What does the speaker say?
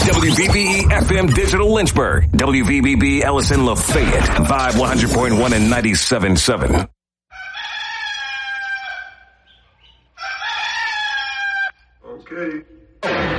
WVBE FM Digital Lynchburg. WVBB Ellison Lafayette. Vibe 100.1 and 97.7. Okay.